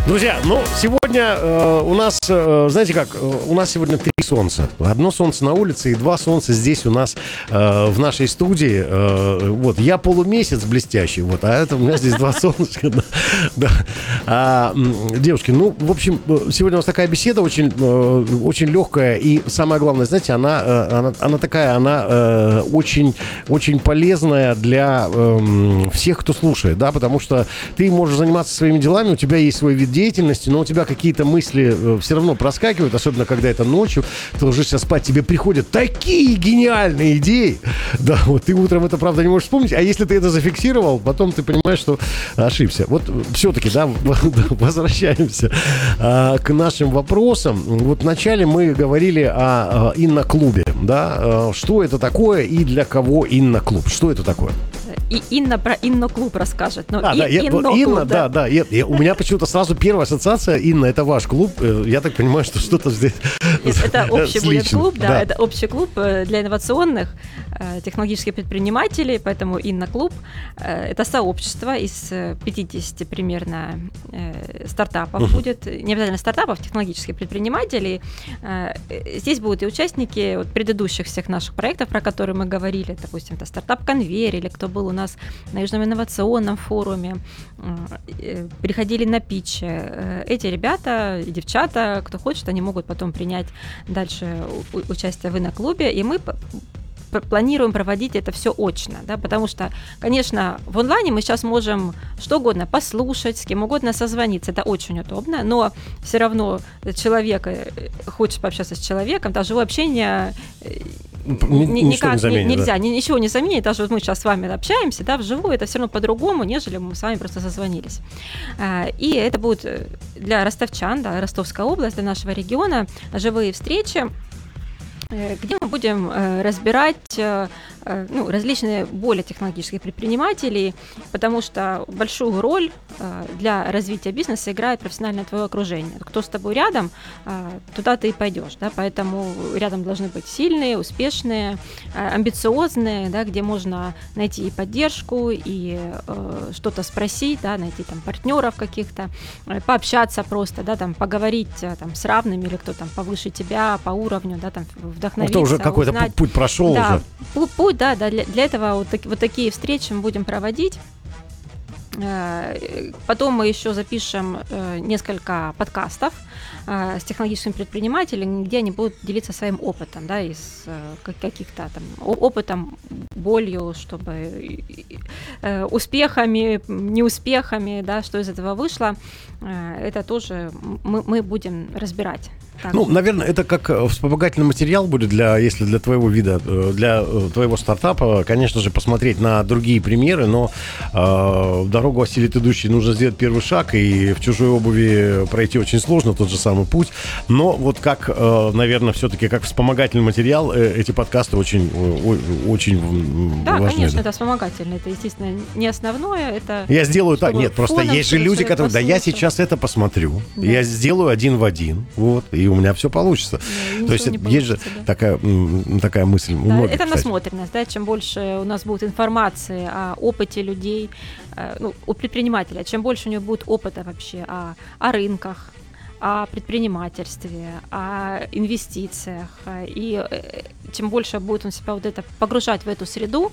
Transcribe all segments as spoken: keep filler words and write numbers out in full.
Друзья, ну, сегодня э, у нас, э, знаете как, э, у нас сегодня три солнца. Одно солнце на улице и два солнца здесь у нас э, в нашей студии. Э, вот, я полумесяц блестящий, вот, а это у меня здесь два солнышка. Да, да. А, девушки, ну, в общем, сегодня у нас такая беседа очень, э, очень легкая и, самое главное, знаете, она, э, она, она такая, она э, очень, очень полезная для э, всех, кто слушает, да, потому что ты можешь заниматься своими делами, у тебя есть свой вид деятельности, но у тебя какие-то мысли э, все равно проскакивают, особенно когда это ночью, ты ложишься спать, тебе приходят такие гениальные идеи, да, вот ты утром это, правда, не можешь вспомнить, а если ты это зафиксировал, потом ты понимаешь, что ошибся. Вот все-таки, да, возвращаемся а, к нашим вопросам. Вот вначале мы говорили о, о инно-клубе, да, что это такое и для кого инно-клуб, что это такое? И Инна про Инно-клуб расскажет. Но а, и, да, я, Инно-клуб, Инна, да, да, да. Я, я, у меня почему-то сразу первая ассоциация: Инна, это ваш клуб. Я так понимаю, что что-то здесь. Это общий будет клуб, да, да, это общий клуб для инновационных технологических предпринимателей, поэтому Инно-клуб – это сообщество из пятидесяти примерно стартапов uh-huh. будет, не обязательно стартапов, технологических предпринимателей. Здесь будут и участники вот предыдущих всех наших проектов, про которые мы говорили, допустим, это стартап-конвейер, или кто был у нас на Южном инновационном форуме, приходили на питчи. Эти ребята и девчата, кто хочет, они могут потом принять дальше участие в Инно-клубе, и мы планируем проводить это все очно, да, потому что, конечно, в онлайне мы сейчас можем что угодно послушать, с кем угодно созвониться, это очень удобно, но все равно человек, хочешь пообщаться с человеком, там живое общение Ни, никак не заменит, нельзя, да. Ничего не заменит. Даже вот мы сейчас с вами общаемся, да, вживую, это все равно по-другому, нежели мы с вами просто созвонились. И это будет для ростовчан, да, Ростовская область, для нашего региона, живые встречи, где мы будем разбирать ну, различные боли технологических предпринимателей, потому что большую роль для развития бизнеса играет профессиональное твое окружение. Кто с тобой рядом, туда ты и пойдешь. Да? Поэтому рядом должны быть сильные, успешные, амбициозные, да, где можно найти и поддержку, и что-то спросить, да, найти там партнеров каких-то, пообщаться просто, да, там, поговорить там, с равными или кто там повыше тебя по уровню, да, там, вдохновиться. Кто уже какой-то узнать. Путь прошел да, уже. Путь, да, да, для, для этого вот, так, вот такие встречи мы будем проводить. Потом мы еще запишем несколько подкастов с технологическими предпринимателями, где они будут делиться своим опытом, да, из каких-то там опытом, болью, чтобы успехами, неуспехами, да, что из этого вышло, это тоже мы, мы будем разбирать. Так. Ну, наверное, это как вспомогательный материал будет для, если для твоего вида, для твоего стартапа, конечно же, посмотреть на другие примеры, но э, дорогу осилит идущий, нужно сделать первый шаг, и в чужой обуви пройти очень сложно, тот же самый путь. Но вот как, э, наверное, все-таки как вспомогательный материал, э, эти подкасты очень, очень да, важны. Да, конечно, это вспомогательный, это, естественно, не основное, это... Я сделаю так, нет, просто есть же люди, которые, да, я сейчас это посмотрю, да. Я сделаю один в один, вот, и у меня все получится. Да, то есть есть же да. такая, такая мысль. Да, многих, это кстати. Насмотренность. Да? Чем больше у нас будет информации о опыте людей, ну, у предпринимателя, чем больше у него будет опыта вообще о, о рынках, о предпринимательстве, о инвестициях, и чем больше будет он себя вот это погружать в эту среду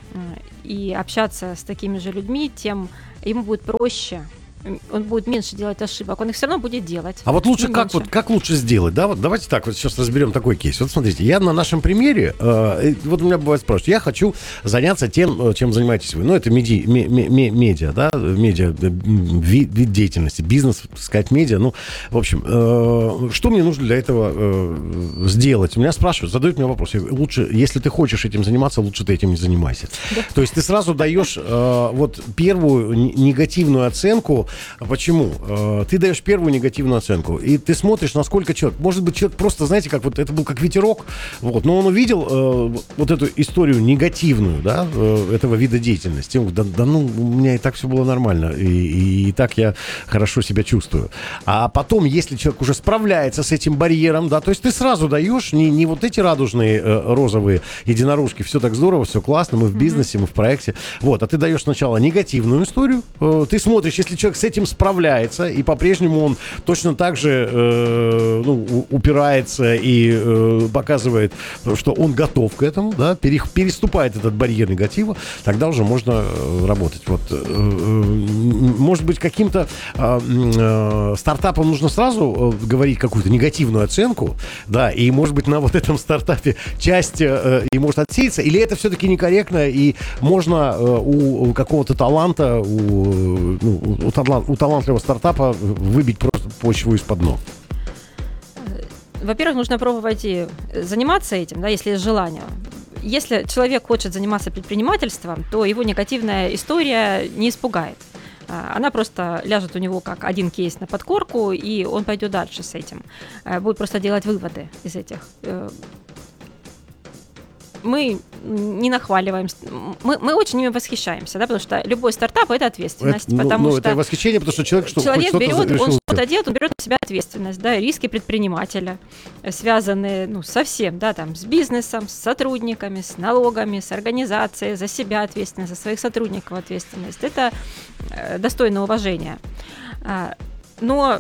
и общаться с такими же людьми, тем ему будет проще. Он будет меньше делать ошибок, он их все равно будет делать. А вот лучше, как, вот, как лучше сделать, да? Вот давайте так, вот сейчас разберем такой кейс. Вот смотрите, я на нашем примере, э, вот у меня бывает спрашивают, я хочу заняться тем, чем занимаетесь вы. Ну, это меди, ме, ме, медиа, да, медиа, вид, вид деятельности, бизнес, так сказать, медиа. Ну, в общем, э, что мне нужно для этого э, сделать? Меня спрашивают, задают мне вопрос. Лучше, если ты хочешь этим заниматься, лучше ты этим не занимайся. Да. То есть ты сразу даешь э, вот первую негативную оценку. Почему? Ты даешь первую негативную оценку, и ты смотришь, насколько человек... Может быть, человек просто, знаете, как вот это был как ветерок, вот, но он увидел э, вот эту историю негативную, да, э, этого вида деятельности. Он говорит, да, да ну, у меня и так все было нормально, и, и, и так я хорошо себя чувствую. А потом, если человек уже справляется с этим барьером, да, то есть ты сразу даешь не, не вот эти радужные э, розовые единорожки, все так здорово, все классно, мы в бизнесе, мы в проекте, вот, а ты даешь сначала негативную историю, э, ты смотришь, если человек с этим справляется, и по-прежнему он точно так же э, ну, упирается и э, показывает, что он готов к этому, да, пере, переступает этот барьер негатива, тогда уже можно э, работать. Вот, э, э, может быть, каким-то э, э, стартапам нужно сразу э, говорить какую-то негативную оценку, да, и, может быть, на вот этом стартапе часть э, и может отсеяться, или это все-таки некорректно, и можно э, у, у какого-то таланта, у, ну, у, талант, у талантливого стартапа выбить просто почву из-под ног? Во-первых, нужно пробовать и заниматься этим, да, если есть желание. Если человек хочет заниматься предпринимательством, то его негативная история не испугает. Она просто ляжет у него как один кейс на подкорку, и он пойдет дальше с этим. Будет просто делать выводы из этих. Мы не нахваливаем, мы, мы очень ими восхищаемся, да, потому что любой стартап – это ответственность. Это, потому ну, что это восхищение, потому что человек, что человек хоть берет, что-то решил он сделать. что-то делает, он берет на себя ответственность, да, риски предпринимателя, связанные, ну, со всем, да, там, с бизнесом, с сотрудниками, с налогами, с организацией, за себя ответственность, за своих сотрудников ответственность. Это э, достойно уважения. А, но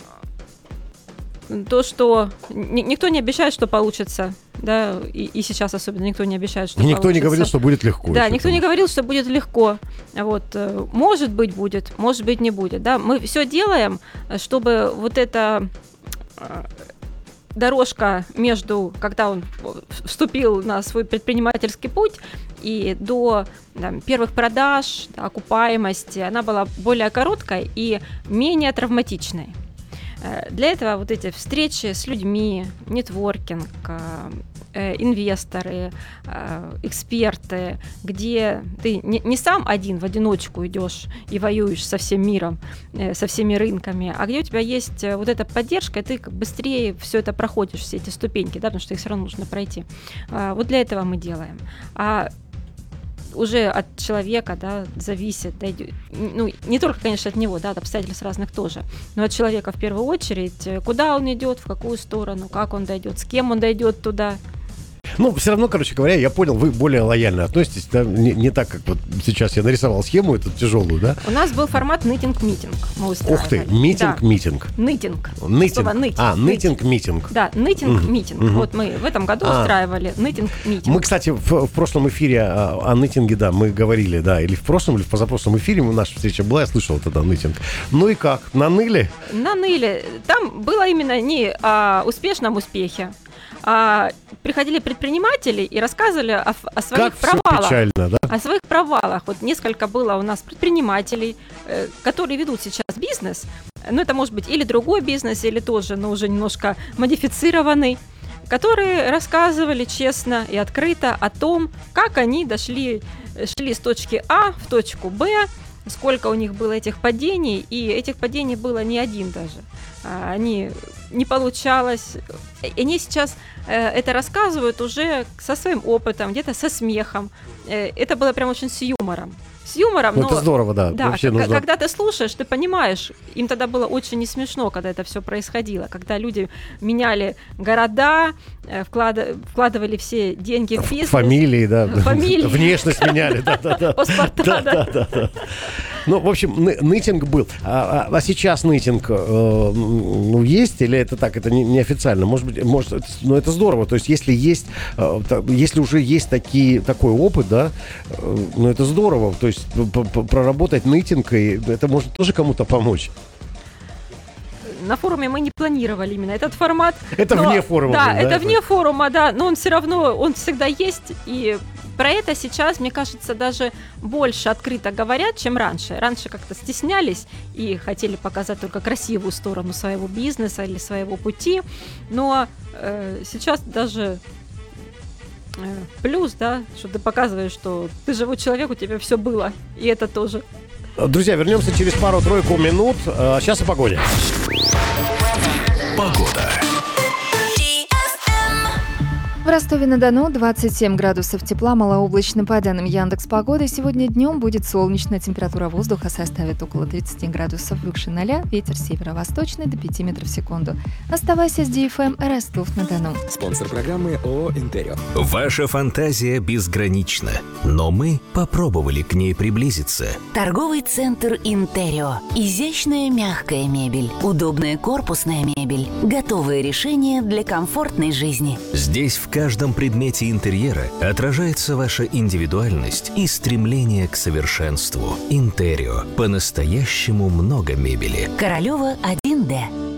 то, что ни, никто не обещает, что получится, да, и, и сейчас особенно никто не обещает, что Никто получится. не говорил, что будет легко. Да, никто не говорил, что будет легко. Вот, может быть, будет, может быть, не будет. Да, мы все делаем, чтобы вот эта дорожка между, когда он вступил на свой предпринимательский путь, и до там, первых продаж, да, окупаемости, она была более короткой и менее травматичной. Для этого вот эти встречи с людьми, нетворкинг, инвесторы, эксперты, где ты не сам один в одиночку идешь и воюешь со всем миром, со всеми рынками, а где у тебя есть вот эта поддержка, и ты быстрее все это проходишь, все эти ступеньки, да, потому что их все равно нужно пройти. Вот для этого мы делаем. А уже от человека, да, зависит, да, ну, не только, конечно, от него, да, от обстоятельств разных тоже, но от человека в первую очередь, куда он идет, в какую сторону, как он дойдет, с кем он дойдет туда. Ну, все равно, короче говоря, я понял, вы более лояльно относитесь, да, не, не так, как вот сейчас я нарисовал схему эту тяжелую, да? У нас был формат нытинг-митинг. Мы устраивали. Ух ты, митинг-митинг. Да. Нытинг. Нытинг. Слово ныть. А, нытинг-митинг. Да, нытинг-митинг. Мгм. Вот мы в этом году А. устраивали нытинг-митинг. Мы, кстати, в, в прошлом эфире о, о нытинге, да, мы говорили, да, или в прошлом, или в позапрошлом эфире наша встреча была, я слышал тогда нытинг. Ну и как, наныли? Наныли. Там было именно не о успешном успехе, а приходили предприниматели и рассказывали о, о своих Как все провалах. печально, да? О своих провалах. Вот несколько было у нас предпринимателей, э, которые ведут сейчас бизнес. Ну, это может быть или другой бизнес, или тоже, но уже немножко модифицированный, которые рассказывали честно и открыто о том, как они дошли, шли с точки А в точку Б, сколько у них было этих падений, и этих падений было не один даже. Они не получалось. И они сейчас э, это рассказывают уже со своим опытом, где-то со смехом. Э, это было прям очень с юмором. С юмором, Ну, но... это здорово, да. Да, Вообще к- нужно... когда ты слушаешь, ты понимаешь, им тогда было очень не смешно, когда это все происходило, когда люди меняли города, э, вклад... вкладывали все деньги в бизнес. Фамилии, да. Фамилии. Внешность меняли, да-да-да. Паспорта, да. Да-да-да. Ну, в общем, ны- нытинг был. А, а- а сейчас нытинг э, ну, есть или это так, это не- неофициально? Может быть, может, это- ну, это здорово. То есть, если есть, э, та- если уже есть такие, такой опыт, да, э, ну, это здорово. То есть, п- п- проработать нытинг, и это может тоже кому-то помочь. На форуме мы не планировали именно этот формат. Это но- вне форума Да, был, да, это это? вне форума, да, но он все равно, он всегда есть, и про это сейчас, мне кажется, даже больше открыто говорят, чем раньше. Раньше как-то стеснялись и хотели показать только красивую сторону своего бизнеса или своего пути, но э, сейчас даже э, плюс, да, что ты показываешь, что ты живой человек, у тебя все было, и это тоже. Друзья, вернемся через пару-тройку минут. А сейчас о погоде. Погода. В Ростове-на-Дону двадцать семь градусов тепла, малооблачно. По данным Яндекс.Погоды, сегодня днем будет солнечно, температура воздуха составит около тридцать градусов выше ноля, ветер северо-восточный до пяти метров в секунду. Оставайся с ди эф эм Ростов-на-Дону. Спонсор программы ООО «Интерио». Ваша фантазия безгранична, но мы попробовали к ней приблизиться. Торговый центр «Интерио». Изящная мягкая мебель, удобная корпусная мебель, готовые решения для комфортной жизни. Здесь в каждом предмете интерьера отражается ваша индивидуальность и стремление к совершенству. «Интерио». По-настоящему много мебели. Королева один Д.